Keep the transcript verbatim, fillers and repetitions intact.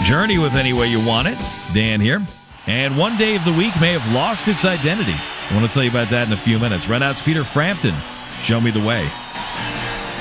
Journey with Any Way You Want It. Dan here. And one day of the week may have lost its identity. I want to tell you about that in a few minutes. Right now, it's Peter Frampton. Show Me the Way.